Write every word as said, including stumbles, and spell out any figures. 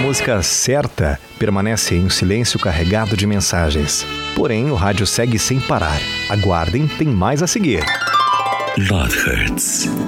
música certa permanece em um silêncio carregado de mensagens. Porém, o rádio segue sem parar. Aguardem, tem mais a seguir. Love Hurts.